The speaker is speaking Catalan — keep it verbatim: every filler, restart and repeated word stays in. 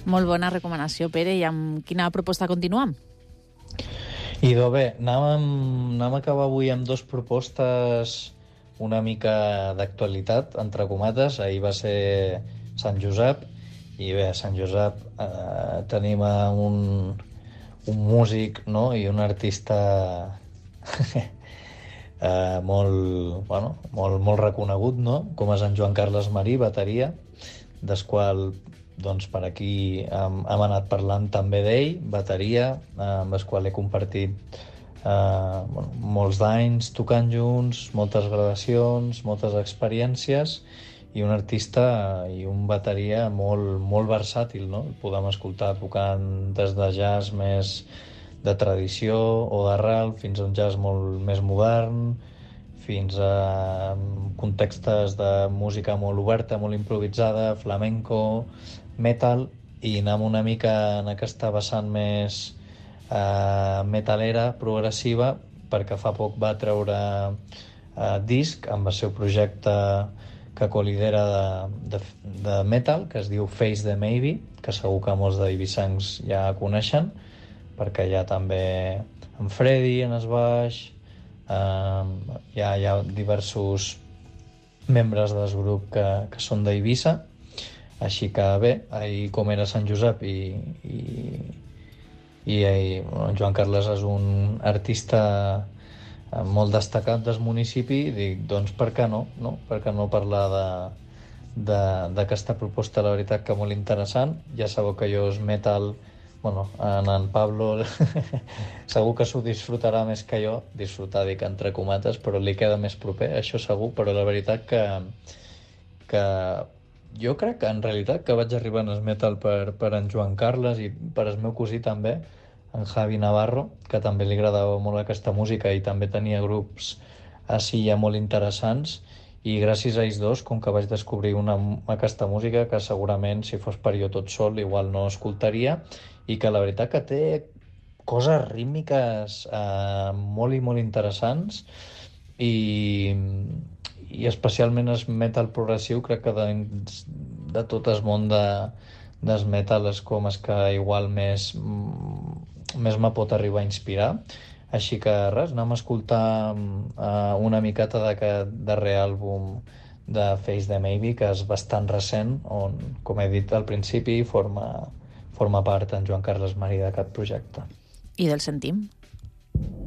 Molt bona recomanació, Pere. I amb quina proposta continuam? Idò, bé, anàvem, anàvem a acabar avui amb dues propostes una mica d'actualitat, entre comates. Ahir va ser Sant Josep, i bé, a Sant Josep eh, tenim un, un músic, no?, i un artista eh, molt, bueno, molt, molt reconegut, no?, com és en Joan Carles Marí, bateria, des qual doncs, per aquí hem, hem anat parlant també d'ell, bateria, eh, amb el qual he compartit eh, bueno, molts d'anys tocant junts, moltes gravacions, moltes experiències, i un artista i un bateria molt, molt versàtil, no? El podem escoltar tocant des de jazz més de tradició o d'arrel fins a un jazz molt més modern, fins a contextes de música molt oberta, molt improvisada, flamenco, metal, i anem una mica en aquesta vessant més eh, metalera, progressiva, perquè fa poc va treure eh, disc amb el seu projecte que colidera de, de, de metal, que es diu Face the Maybe, que segur que molts d'eivissancs ja coneixen, perquè hi ha també en Freddy en el baix, Uh, hi, ha, hi ha diversos membres del grup que, que són d'Eivissa, així que bé, ahir com era Sant Josep i, i, i, i bueno, Joan Carles és un artista molt destacat del municipi, i dic, doncs per què no, no? Per què no parlar de d'aquesta proposta, la veritat que molt interessant. Ja sabeu que jo és metal. Bueno, en, en Pablo segur que s'ho disfrutarà més que jo, disfrutar, dic, entre comates, però li queda més proper, això segur, però la veritat que, que jo crec que en realitat que vaig arribar en el metal per, per en Joan Carles i per el meu cosí també, en Javi Navarro, que també li agradava molt aquesta música i també tenia grups així ja molt interessants, i gràcies a ells dos, com que vaig descobrir una, aquesta música que segurament si fos per jo tot sol igual no escoltaria, i que la veritat que té coses rítmiques eh, molt i molt interessants, i, i especialment el metal progressiu crec que de, de tot el món de, del metal és com és que igual més, més me pot arribar a inspirar. Així que res, anem a escoltar uh, una miqueta d'aquest darrer àlbum de Face the Maybe, que és bastant recent, on, com he dit al principi, forma, forma part en Joan Carles Marí d'aquest projecte. I del sentim.